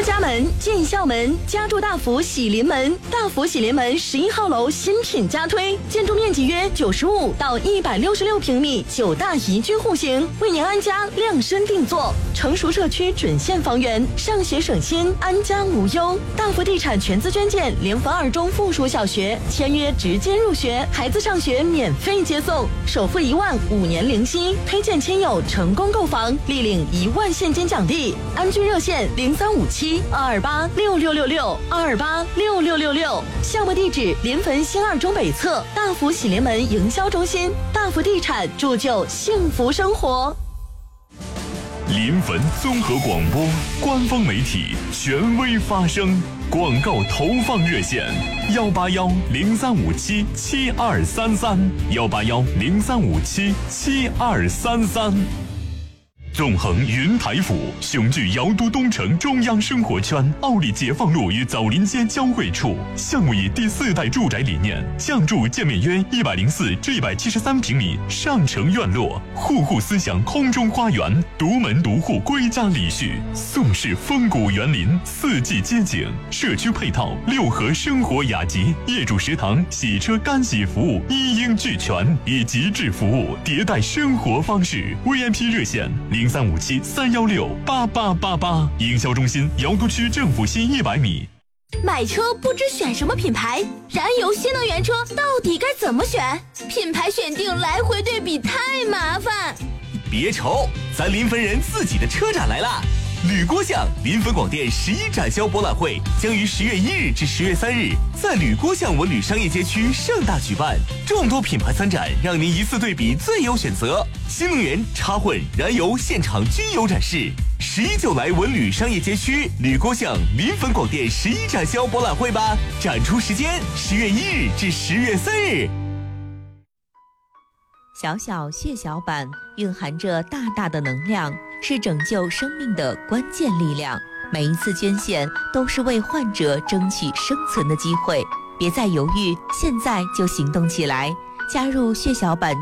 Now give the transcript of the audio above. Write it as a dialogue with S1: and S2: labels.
S1: 家门，进校门，家住大福喜临门。大福喜临门11号楼新品加推，建筑面积约95到166平米，9大宜居户型，为您安家量身定做。成熟社区准现房源，上学省心，安家无忧。大福地产全资捐建联合2中附属小学，签约直接入学，孩子上学免费接送，首付1万，5年零息，推荐亲友成功购房，立领1万现金奖励。安居热线0357-228-6666，228-6666。项目地址：临汾新2中北侧大福喜临门营销中心。大福地产铸就幸福生活。
S2: 临汾综合广播官方媒体，权威发声。广告投放热线：181-0357-7233，181-0357-7233。纵横云台府，雄踞瑶都东城中央生活圈，奥利解放路与枣林街交汇处。项目以第4代住宅理念，降筑建面约104至173平米上城院落，户户思想空中花园，独门独户归家礼序，宋式风骨园林，4季街景，社区配套6合生活雅集，业主食堂、洗车干洗服务一应俱全，以极致服务迭代生活方式。VIP 热线0357-316-8888，营销中心瑶都区政府西100米。
S3: 买车不知选什么品牌，燃油新能源车到底该怎么选？品牌选定来回对比太麻烦。
S4: 别愁，咱临汾人自己的车展来啦！铝锅巷临汾广电11展销博览会将于10月1日至10月3日在铝锅巷文旅商业街区盛大举办，众多品牌参展，让您一次对比最有选择。新能源、插混、燃油现场均有展示。11就来文旅商业街区铝锅巷临汾广电11展销博览会吧！展出时间10月1日至10月3日。
S5: 小小血小板蕴含着大大的能量，是拯救生命的关键力量。每一次捐献都是为患者争取生存的机会，别再犹豫，现在就行动起来，加入血小板